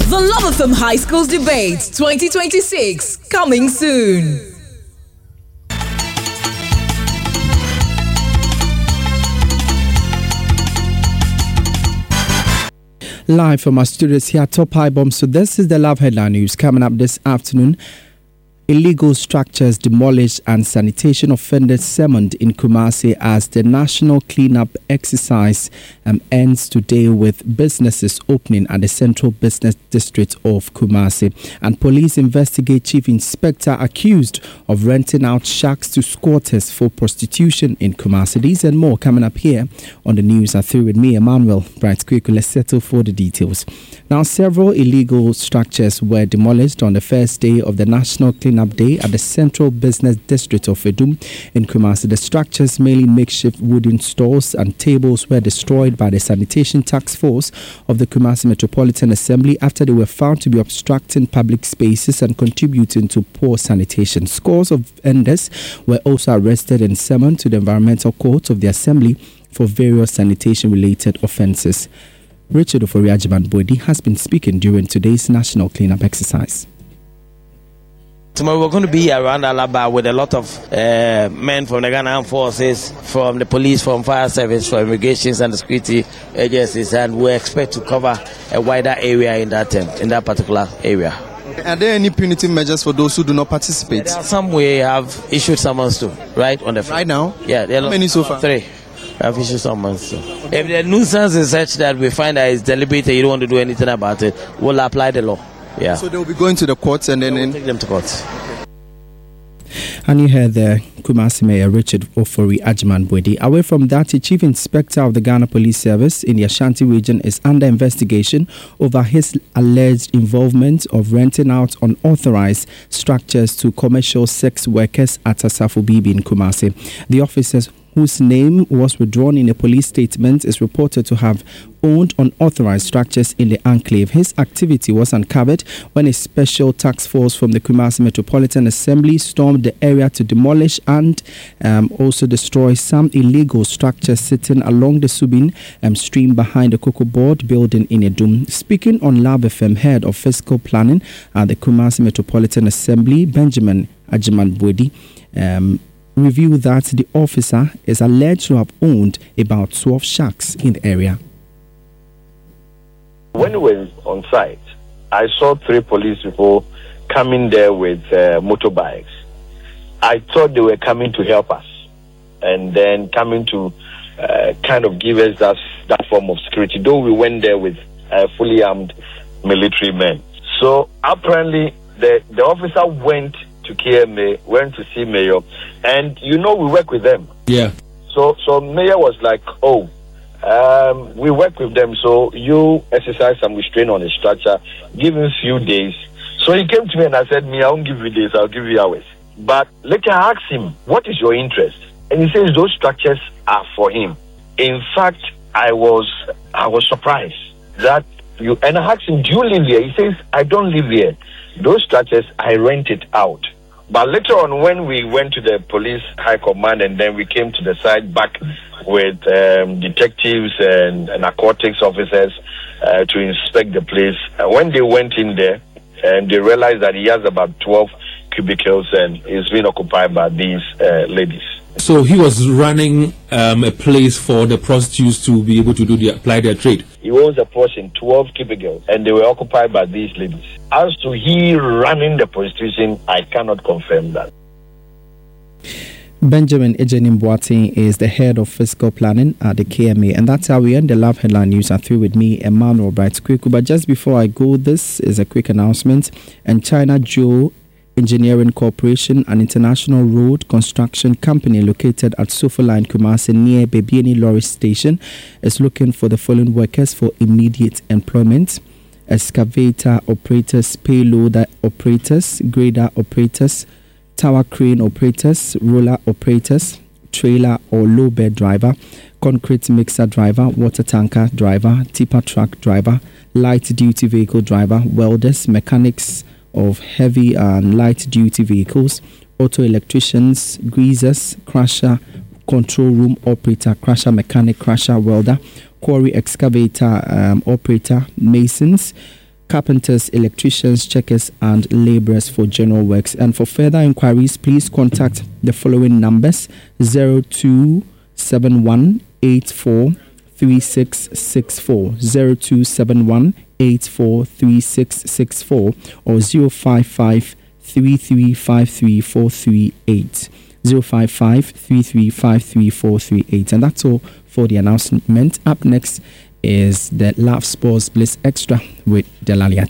The Love FM High Schools Debate 2026 coming soon. Live from our studios here at Top High Bomb. So this is the Love Headline News coming up this afternoon. Illegal structures demolished and sanitation offenders summoned in Kumasi as the national cleanup exercise ends today with businesses opening at the Central Business District of Kumasi. And police investigate chief inspector accused of renting out shacks to squatters for prostitution in Kumasi. These and more coming up here on the news are through with me, Emmanuel Bright Quick. Let's settle for the details. Now, several illegal structures were demolished on the first day of the National Cleanup Day at the Central Business District of Edum in Kumasi. The structures, mainly makeshift wooden stores and tables, were destroyed by the Sanitation Task Force of the Kumasi Metropolitan Assembly after they were found to be obstructing public spaces and contributing to poor sanitation. Scores of vendors were also arrested and summoned to the Environmental Court of the Assembly for various sanitation-related offences. Richard Ofori-Agyemang-Boadi has been speaking during today's national cleanup exercise. Tomorrow we're going to be around Alaba with a lot of men from the Ghana Armed Forces, from the police, from fire service, from immigrations and the security agencies, and we expect to cover a wider area in that particular area. Are there any punitive measures for those who do not participate? There are some we have issued summons to, right on the right now. Yeah, there are how many so far? 3. I've issued summons. So. If the nuisance is such that we find that it's deliberate and you don't want to do anything about it, we'll apply the law. Yeah. So they'll be going to the courts and then we'll take them to courts. And you heard the Kumasi Mayor Richard Ofori-Agyemang-Boadi. Away from that, the Chief Inspector of the Ghana Police Service in the Ashanti region is under investigation over his alleged involvement of renting out unauthorized structures to commercial sex workers at Asafo Bibi in Kumasi. The officers, whose name was withdrawn in a police statement, is reported to have owned unauthorized structures in the enclave. His activity was uncovered when a special task force from the Kumasi Metropolitan Assembly stormed the area to demolish and also destroy some illegal structures sitting along the Subin stream behind the Cocoa Board building in Edum. Speaking on Lab FM, head of fiscal planning at the Kumasi Metropolitan Assembly, Benjamin Agyemang-Boadi, revealed that the officer is alleged to have owned about 12 shacks in the area. When we were on site, I saw 3 police people coming there with motorbikes. I thought they were coming to help us and then coming to kind of give us that form of security, though we went there with fully armed military men. So apparently the officer went to KMA, went to see Mayor, and we work with them. Yeah. So Mayor was like, we work with them, so you exercise some restraint on the structure, give him a few days. So he came to me and I said, I won't give you days, I'll give you hours. But later I asked him, what is your interest? And he says those structures are for him. In fact, I was surprised that and I asked him, do you live here? He says, I don't live here. Those structures, I rent it out. But later on, when we went to the police high command and then we came to the site back with detectives and narcotics officers to inspect the place, when they went in there and they realized that he has about 12 cubicles and is being occupied by these ladies. So he was running a place for the prostitutes to be able to apply their trade. He owns a portion, 12 cubicles, and they were occupied by these ladies. As to he running the prostitution, I cannot confirm that. Benjamin Agyemang-Boadi is the head of fiscal planning at the KMA, and that's how we end the Love Headline News. And through with me, Emmanuel Bright Quick. But just before I go, this is a quick announcement. And China Joe Engineering Corporation, an international road construction company located at Sofoline Kumasi near Bebieni Lorry Station, is looking for the following workers for immediate employment: excavator operators, payloader operators, grader operators, tower crane operators, roller operators, trailer or low bed driver, concrete mixer driver, water tanker driver, tipper truck driver, light duty vehicle driver, welders, mechanics of heavy and light duty vehicles, auto electricians, greasers, crusher, control room operator, crusher mechanic, crusher welder, quarry excavator operator, masons, carpenters, electricians, checkers, and laborers for general works. And for further inquiries, please contact the following numbers: 0271843664, 0271843664, or 05533534338, 05533534338. And that's all for the announcement. Up next is the Love Sports Bliss Extra with Delalia.